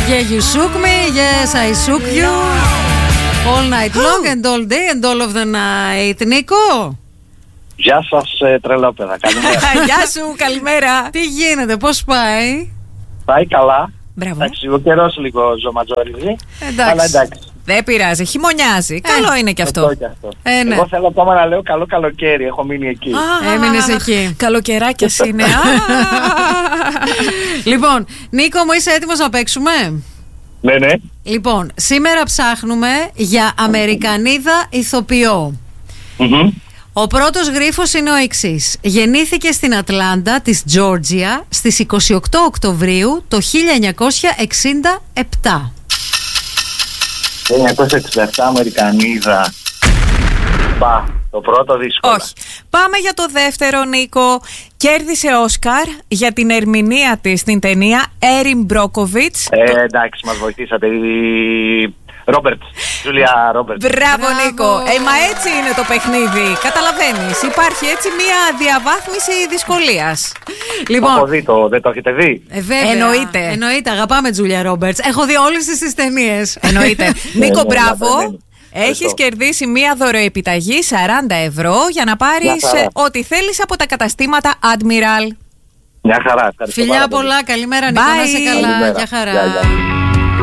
Yeah, you shook me, yes, I shook you. All night long and all day and all of the night. Νίκο. Γεια σας, τρελόπαιδα. Καλημέρα. Γεια σου, καλημέρα. Τι γίνεται, πώς πάει? Πάει καλά. Μπράβο. Εντάξει, ο καιρός λίγο ζωματζόριζε. Εντάξει. Αλλά εντάξει. Δεν πειράζει, χειμωνιάζει. Καλό είναι και αυτό. Ναι. Εγώ θέλω ακόμα να λέω καλό καλοκαίρι. Έχω μείνει εκεί. Έμεινες εκεί. Καλοκαιράκιας είναι. Λοιπόν, Νίκο μου, είσαι έτοιμος να παίξουμε? Ναι, ναι. Λοιπόν, σήμερα ψάχνουμε για Αμερικανίδα ηθοποιό. Ο πρώτος γρίφος είναι ο εξής. Γεννήθηκε στην Ατλάντα της Τζόρτζια στις 28 Οκτωβρίου το 1967. 1967, Αμερικανίδα. Το πρώτο δύσκολο. Όχι. Πάμε για το δεύτερο, Νίκο. Κέρδισε Όσκαρ για την ερμηνεία της στην ταινία Έριν Μπρόκοβιτς. Εντάξει, μας βοηθήσατε. Τζούλια Ρόμπερτς. Μπράβο, Νίκο. Μα έτσι είναι το παιχνίδι. Καταλαβαίνεις. Υπάρχει έτσι μια διαβάθμιση δυσκολίας. Λοιπόν, δεν το έχετε δει? Βέβαια. Εννοείται. Αγαπάμε Τζούλια Ρόμπερτς. Έχω δει όλες τις ταινίες. Εννοείται. Νίκο, μπράβο. Έχεις κερδίσει μία δωροεπιταγή 40 ευρώ για να πάρεις ό,τι θέλεις από τα καταστήματα Admiral. Μια χαρά. Φιλιά πολλά. Καλημέρα, Νίκο. Να είσαι καλά. Γεια χαρά.